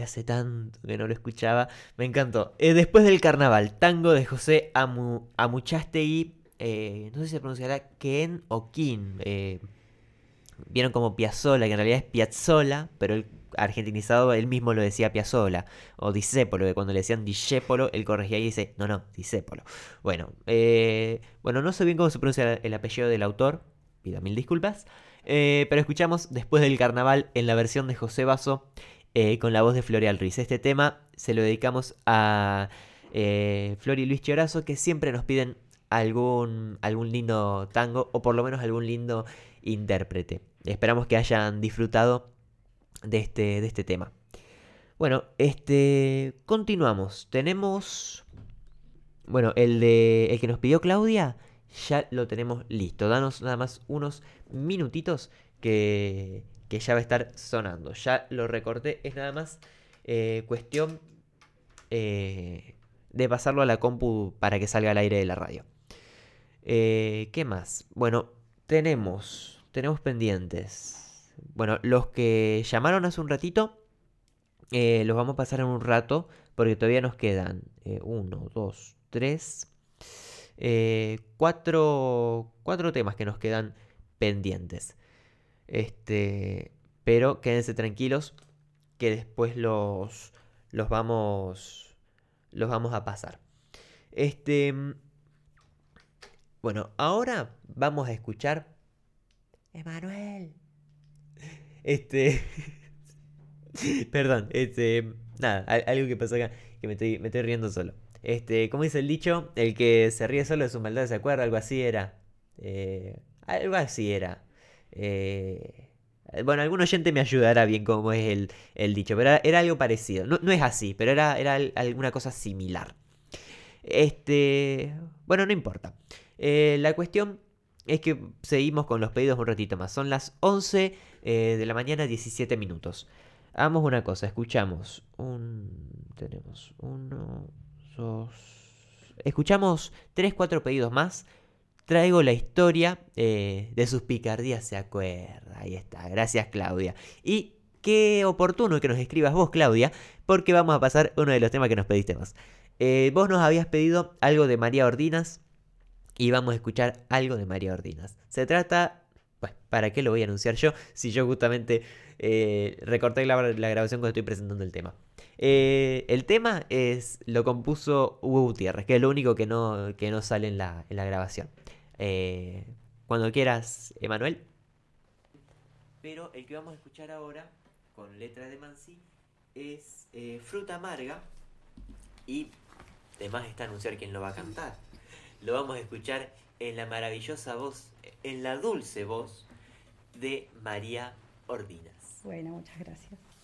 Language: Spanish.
hace tanto que no lo escuchaba. Me encantó. Después del carnaval, tango de José Amuchastegui. No sé si se pronunciará Ken o Kin. Vieron como Piazzolla, que en realidad es Piazzolla, pero el argentinizado él mismo lo decía Piazzolla. O Discépolo, que cuando le decían Discépolo, él corregía y dice, no, Discépolo. Bueno, no sé bien cómo se pronuncia el apellido del autor, pido mil disculpas. Pero escuchamos Después del carnaval en la versión de José Basso, con la voz de Floreal Ruiz. Este tema se lo dedicamos a Flor y Luis Chiorazo, que siempre nos piden algún lindo tango, o por lo menos algún lindo intérprete. Esperamos que hayan disfrutado de este tema. Bueno, continuamos. Tenemos, bueno, el que nos pidió Claudia, ya lo tenemos listo. Danos nada más unos minutitos que ya va a estar sonando. Ya lo recorté, es nada más cuestión de pasarlo a la compu para que salga al aire de la radio. ¿Qué más? Bueno, tenemos pendientes. Bueno, los que llamaron hace un ratito, los vamos a pasar en un rato, porque todavía nos quedan uno, dos, tres, cuatro temas que nos quedan pendientes. Este, pero quédense tranquilos que después los vamos a pasar. Bueno, ahora vamos a escuchar Emanuel. Este, Perdón, nada, algo que pasó acá, que me estoy riendo solo. ¿Cómo dice el dicho? El que se ríe solo de su maldad se acuerda, algo así era. Algo así era. Eh, bueno, algún oyente me ayudará bien cómo es el dicho, pero era algo parecido. No, no es así, pero era alguna cosa similar. Bueno, no importa. La cuestión es que seguimos con los pedidos un ratito más. Son las 11 de la mañana, 17 minutos. Hagamos una cosa, escuchamos. Tenemos uno, dos. Escuchamos 3, 4 pedidos más. Traigo la historia de sus picardías, se acuerda. Ahí está, gracias Claudia. Y qué oportuno que nos escribas vos, Claudia, porque vamos a pasar uno de los temas que nos pediste vos. Vos nos habías pedido algo de María Ordinas y vamos a escuchar algo de María Ordinas. Se trata... Pues, ¿para qué lo voy a anunciar yo si yo justamente recorté la grabación cuando estoy presentando el tema? El tema lo compuso Hugo Gutiérrez, que es lo único que no sale en la grabación. Eh, Cuando quieras, Emanuel. Pero el que vamos a escuchar ahora, con letra de Mansi, es Fruta Amarga. Y además está anunciar quién lo va a cantar. Lo vamos a escuchar en la maravillosa voz, en la dulce voz de María Ordinas. Bueno, muchas gracias.